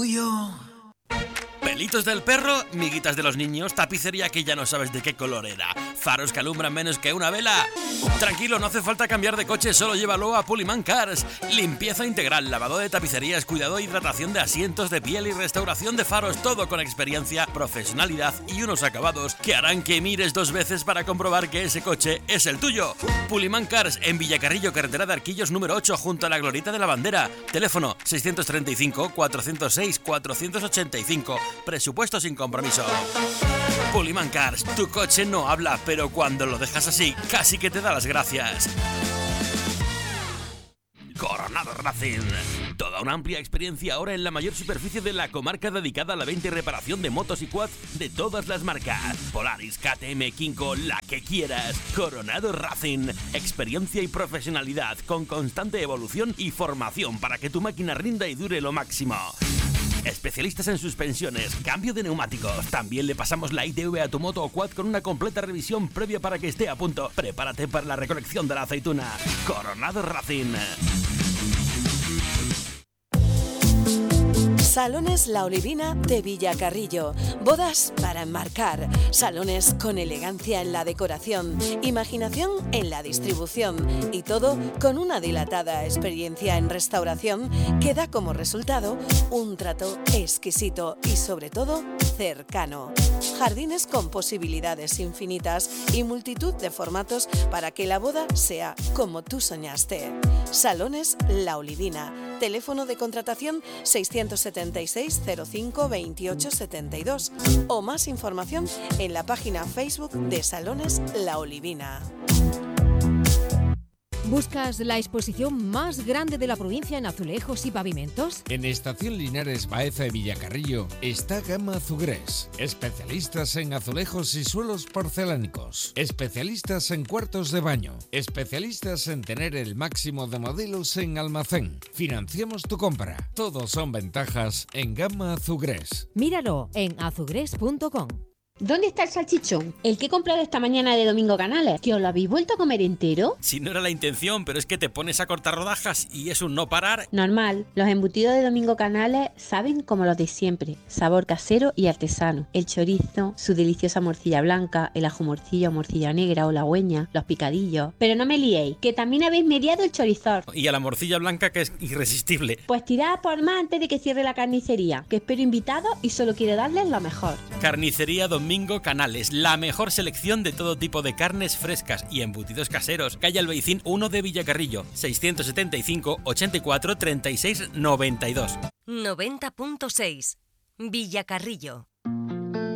Pelitos del perro, miguitas de los niños, tapicería que ya no sabes de qué color era, faros que alumbran menos que una vela. Tranquilo, no hace falta cambiar de coche, solo llévalo a Pullman Cars. Limpieza integral, lavado de tapicerías, cuidado e hidratación de asientos de piel y restauración de faros, todo con experiencia, profesionalidad y unos acabados que harán que mires dos veces para comprobar que ese coche es el tuyo. Pullman Cars en Villacarrillo, carretera de Arquillos número 8, junto a la Glorieta de la Bandera. Teléfono 635 406 485. Presupuesto sin compromiso. Pullman Cars, tu coche no habla, pero cuando lo dejas así, casi que te da las gracias. Coronado Racing. Toda una amplia experiencia ahora en la mayor superficie de la comarca dedicada a la venta y reparación de motos y quads de todas las marcas. Polaris, KTM, Kinko, la que quieras. Coronado Racing. Experiencia y profesionalidad con constante evolución y formación para que tu máquina rinda y dure lo máximo. Especialistas en suspensiones, cambio de neumáticos. También le pasamos la ITV a tu moto o quad con una completa revisión previa para que esté a punto. Prepárate para la recolección de la aceituna. Coronado Racing. Salones La Olivina de Villacarrillo. Bodas para enmarcar. Salones con elegancia en la decoración, imaginación en la distribución y todo con una dilatada experiencia en restauración que da como resultado un trato exquisito y sobre todo cercano. Jardines con posibilidades infinitas y multitud de formatos para que la boda sea como tú soñaste. Salones La Olivina. Teléfono de contratación 676 05 28 72 o más información en la página Facebook de Salones La Olivina. ¿Buscas la exposición más grande de la provincia en azulejos y pavimentos? En Estación Linares Baeza de Villacarrillo está Gama Azugrés. Especialistas en azulejos y suelos porcelánicos. Especialistas en cuartos de baño. Especialistas en tener el máximo de modelos en almacén. Financiamos tu compra. Todos son ventajas en Gama Azugrés. Míralo en azugrés.com. ¿Dónde está el salchichón? El que he comprado esta mañana de Domingo Canales. ¿Que os lo habéis vuelto a comer entero? Si no era la intención, pero es que te pones a cortar rodajas y es un no parar. Normal. Los embutidos de Domingo Canales saben como los de siempre. Sabor casero y artesano. El chorizo, su deliciosa morcilla blanca, el ajo morcilla o morcilla negra o la hueña, los picadillos. Pero no me liéis, que también habéis mediado el chorizor. Y a la morcilla blanca, que es irresistible. Pues tirad por más antes de que cierre la carnicería, que espero invitados y solo quiero darles lo mejor. Carnicería Domingo Canales, la mejor selección de todo tipo de carnes frescas y embutidos caseros. Calle Albaicín 1 de Villacarrillo, 675 84 36 92. 90.6 Villacarrillo.